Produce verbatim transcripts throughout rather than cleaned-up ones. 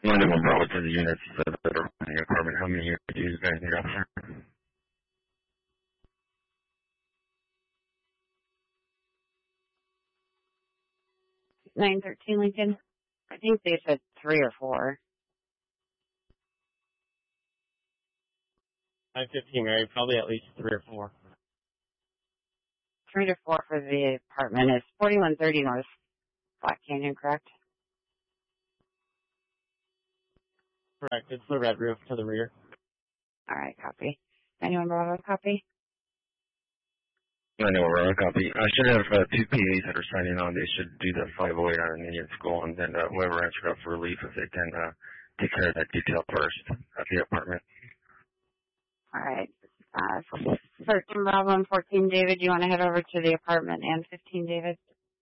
ninety-one Bravo to the units that are in the apartment. How many units do you guys need out there? nine thirteen Lincoln. I think they said three or four. nine fifteen, right? Probably at least three or four. Three to four for the apartment. It's forty-one thirty North Black Canyon, correct? Correct. It's the red roof to the rear. All right, copy. Anyone Bravo, copy? ninety-one Bravo, copy. I should have uh, two P As that are signing on. They should do the five oh eight on an Indian school, and then uh, whoever answered up for relief, if they can uh, take care of that detail first at the apartment. All right. Uh, thirteen Bravo and fourteen David, you want to head over to the apartment, and fifteen David?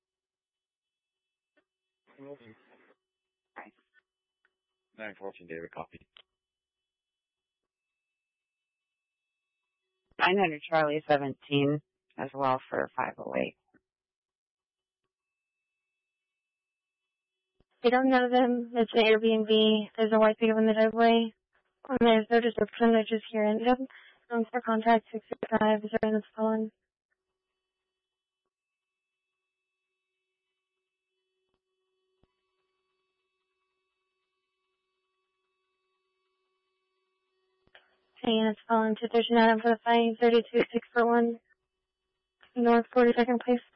Right. nine fourteen David, copy. nine hundred Charlie seventeen as well for five oh eight. They don't know them. It's an Airbnb. There's a white beater in the driveway. And there's no description. They're just here in them. Um, for contact six six five is right in the phone. And it's phone two thirty-nine for the five thirty-two six four one North forty-second Place.